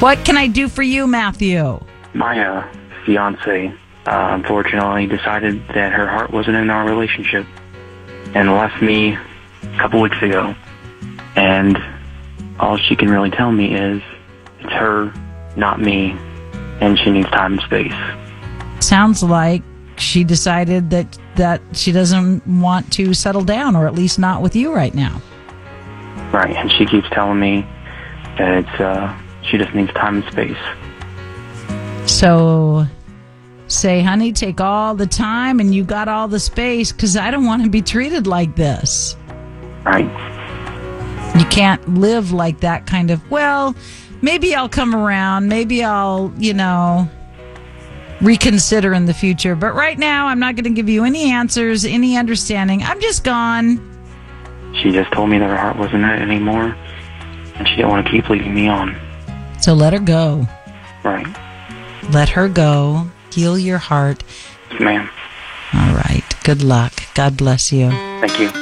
What can I do for you, Matthew? My fiance, unfortunately, decided that her heart wasn't in our relationship and left me a couple weeks ago. And all she can really tell me is it's her, not me, and she needs time and space. Sounds like she decided that she doesn't want to settle down, or at least not with you right now. Right, and she keeps telling me that it's she just needs time and space. So say, honey, take all the time and you got all the space, because I don't want to be treated like this. Right. You can't live like that kind of, well, maybe I'll come around, maybe I'll, reconsider in the future. But right now, I'm not going to give you any answers, any understanding. I'm just gone. She just told me that her heart wasn't in it anymore, and she didn't want to keep leading me on. So let her go. Right. Let her go. Heal your heart. Yes, ma'am. All right. Good luck. God bless you. Thank you.